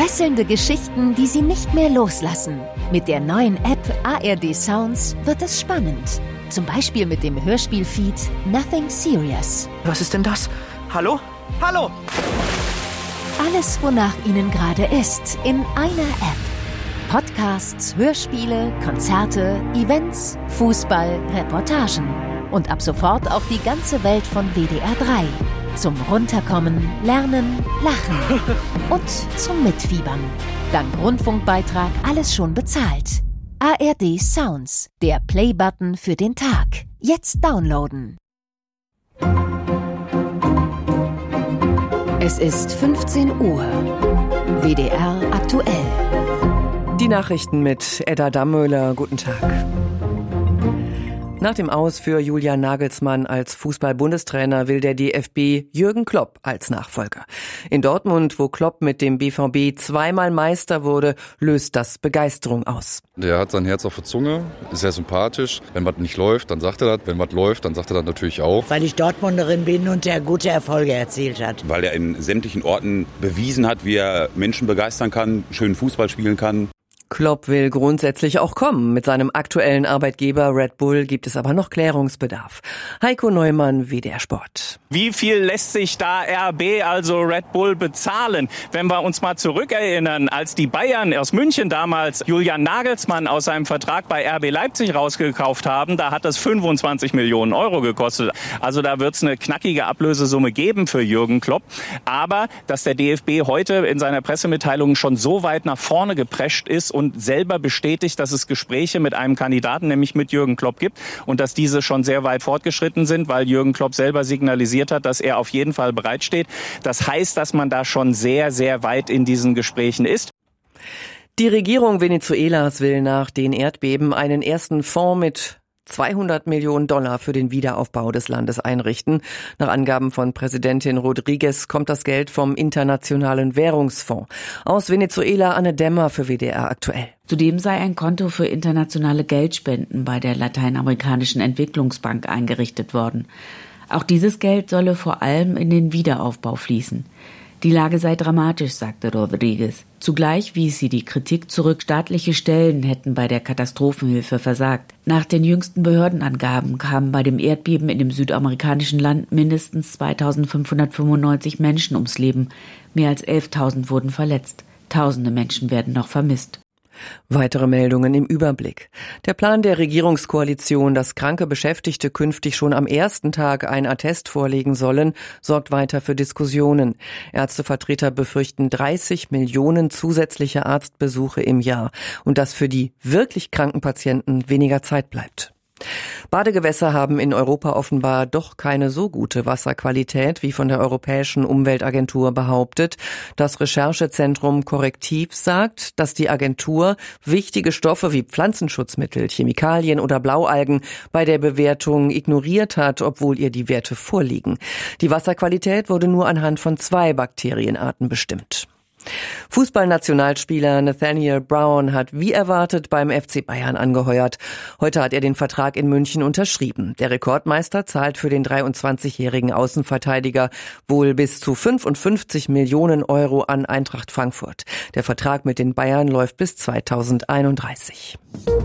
Fesselnde Geschichten, die Sie nicht mehr loslassen. Mit der neuen App ARD Sounds wird es spannend. Zum Beispiel mit dem Hörspielfeed Nothing Serious. Was ist denn das? Hallo? Hallo! Alles, wonach Ihnen gerade ist, in einer App. Podcasts, Hörspiele, Konzerte, Events, Fußball, Reportagen. Und ab sofort auch die ganze Welt von WDR 3. Zum Runterkommen, Lernen, Lachen und zum Mitfiebern. Dank Rundfunkbeitrag alles schon bezahlt. ARD Sounds, der Play-Button für den Tag. Jetzt downloaden. Es ist 15 Uhr. WDR aktuell. Die Nachrichten mit Edda Dammöhler. Guten Tag. Nach dem Aus für Julian Nagelsmann als Fußball-Bundestrainer will der DFB Jürgen Klopp als Nachfolger. In Dortmund, wo Klopp mit dem BVB zweimal Meister wurde, löst das Begeisterung aus. Der hat sein Herz auf der Zunge, ist sehr sympathisch. Wenn was nicht läuft, dann sagt er das. Wenn was läuft, dann sagt er das natürlich auch. Weil ich Dortmunderin bin und er gute Erfolge erzielt hat. Weil er in sämtlichen Orten bewiesen hat, wie er Menschen begeistern kann, schönen Fußball spielen kann. Klopp will grundsätzlich auch kommen. Mit seinem aktuellen Arbeitgeber Red Bull gibt es aber noch Klärungsbedarf. Heiko Neumann, WDR Sport. Wie viel lässt sich da RB, also Red Bull, bezahlen? Wenn wir uns mal zurückerinnern, als die Bayern aus München damals Julian Nagelsmann aus seinem Vertrag bei RB Leipzig rausgekauft haben, da hat das 25 Millionen Euro gekostet. Also da wird es eine knackige Ablösesumme geben für Jürgen Klopp. Aber dass der DFB heute in seiner Pressemitteilung schon so weit nach vorne geprescht ist und selber bestätigt, dass es Gespräche mit einem Kandidaten, nämlich mit Jürgen Klopp, gibt und dass diese schon sehr weit fortgeschritten sind, weil Jürgen Klopp selber signalisiert hat, dass er auf jeden Fall bereitsteht. Das heißt, dass man da schon sehr, sehr weit in diesen Gesprächen ist. Die Regierung Venezuelas will nach den Erdbeben einen ersten Fonds mit $200 Millionen für den Wiederaufbau des Landes einrichten. Nach Angaben von Präsidentin Rodriguez kommt das Geld vom Internationalen Währungsfonds. Aus Venezuela Anne Dämmer für WDR aktuell. Zudem sei ein Konto für internationale Geldspenden bei der Lateinamerikanischen Entwicklungsbank eingerichtet worden. Auch dieses Geld solle vor allem in den Wiederaufbau fließen. Die Lage sei dramatisch, sagte Rodriguez. Zugleich wies sie die Kritik zurück, staatliche Stellen hätten bei der Katastrophenhilfe versagt. Nach den jüngsten Behördenangaben kamen bei dem Erdbeben in dem südamerikanischen Land mindestens 2.595 Menschen ums Leben. Mehr als 11.000 wurden verletzt. Tausende Menschen werden noch vermisst. Weitere Meldungen im Überblick. Der Plan der Regierungskoalition, dass kranke Beschäftigte künftig schon am ersten Tag einen Attest vorlegen sollen, sorgt weiter für Diskussionen. Ärztevertreter befürchten 30 Millionen zusätzliche Arztbesuche im Jahr und dass für die wirklich kranken Patienten weniger Zeit bleibt. Badegewässer haben in Europa offenbar doch keine so gute Wasserqualität wie von der Europäischen Umweltagentur behauptet. Das Recherchezentrum Korrektiv sagt, dass die Agentur wichtige Stoffe wie Pflanzenschutzmittel, Chemikalien oder Blaualgen bei der Bewertung ignoriert hat, obwohl ihr die Werte vorliegen. Die Wasserqualität wurde nur anhand von 2 Bakterienarten bestimmt. Fußballnationalspieler Nathaniel Brown hat wie erwartet beim FC Bayern angeheuert. Heute hat er den Vertrag in München unterschrieben. Der Rekordmeister zahlt für den 23-jährigen Außenverteidiger wohl bis zu 55 Millionen Euro an Eintracht Frankfurt. Der Vertrag mit den Bayern läuft bis 2031.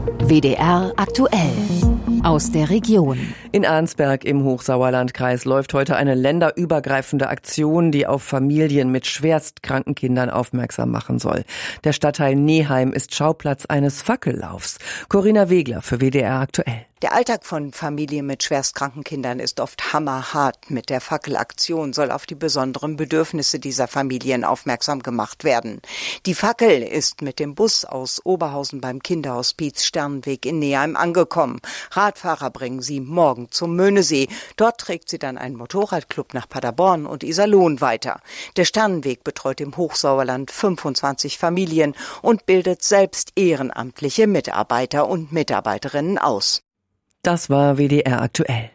WDR aktuell. Aus der Region. In Arnsberg im Hochsauerlandkreis läuft heute eine länderübergreifende Aktion, die auf Familien mit schwerstkranken Kindern aufmerksam machen soll. Der Stadtteil Neheim ist Schauplatz eines Fackellaufs. Corinna Wegler für WDR aktuell. Der Alltag von Familien mit schwerstkranken Kindern ist oft hammerhart. Mit der Fackelaktion soll auf die besonderen Bedürfnisse dieser Familien aufmerksam gemacht werden. Die Fackel ist mit dem Bus aus Oberhausen beim Kinderhospiz Sternenweg in Neheim angekommen. Radfahrer bringen sie morgen zum Möhnesee. Dort trägt sie dann einen Motorradclub nach Paderborn und Iserlohn weiter. Der Sternenweg betreut im Hochsauerland 25 Familien und bildet selbst ehrenamtliche Mitarbeiter und Mitarbeiterinnen aus. Das war WDR aktuell.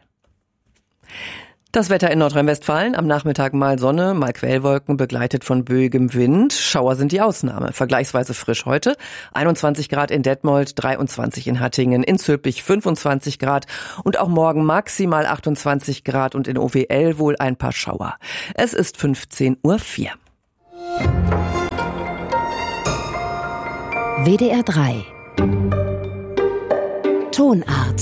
Das Wetter in Nordrhein-Westfalen, am Nachmittag mal Sonne, mal Quellwolken, begleitet von böigem Wind. Schauer sind die Ausnahme. Vergleichsweise frisch heute. 21 Grad in Detmold, 23 in Hattingen, in Zülpich 25 Grad und auch morgen maximal 28 Grad und in OWL wohl ein paar Schauer. Es ist 15:04 Uhr. WDR 3 Tonart.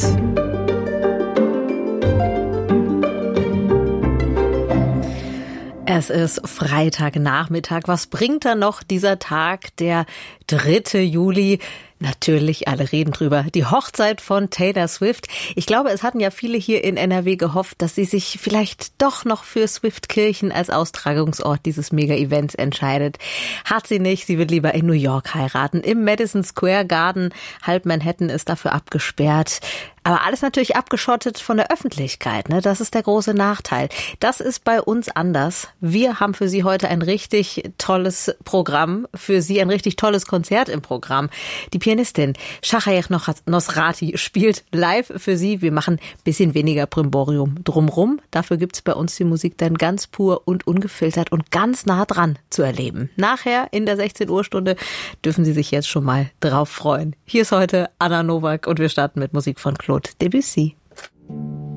Es ist Freitagnachmittag. Was bringt da noch dieser Tag, der 3. Juli? Natürlich, alle reden drüber. Die Hochzeit von Taylor Swift. Ich glaube, es hatten ja viele hier in NRW gehofft, dass sie sich vielleicht doch noch für Swiftkirchen als Austragungsort dieses Mega-Events entscheidet. Hat sie nicht. Sie wird lieber in New York heiraten. Im Madison Square Garden. Halb Manhattan ist dafür abgesperrt. Aber alles natürlich abgeschottet von der Öffentlichkeit, ne? Das ist der große Nachteil. Das ist bei uns anders. Wir haben für Sie heute ein richtig tolles Programm. Für Sie ein richtig tolles Konzert im Programm. Die Pianistin Shahayek Nosrati spielt live für Sie. Wir machen ein bisschen weniger Brimborium drumrum. Dafür gibt's bei uns die Musik dann ganz pur und ungefiltert und ganz nah dran zu erleben. Nachher in der 16 Uhr Stunde dürfen Sie sich jetzt schon mal drauf freuen. Hier ist heute Anna Nowak und wir starten mit Musik von Claude Debussy.